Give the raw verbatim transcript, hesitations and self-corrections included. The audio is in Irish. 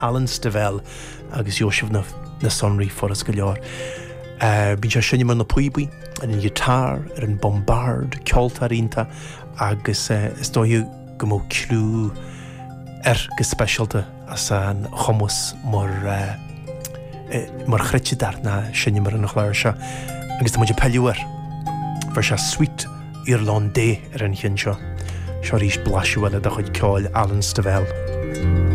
Alan Stivell agus Joseph na, na sonraí foras go leor. Uh, Bhín sé sinne mar na puibaí, an gitar, ar an bombard, ceoltarínta, agus uh, is dói go mó clú ar go specialta as an chomus mar uh, uh, mar chreitse dar na sinne mar an chláir se. Agus tá muidir peiliúar, bhar se suite Irlandais ar an chin seo. Seo rís blaisiúile de chuid ceáil Alan Stivell.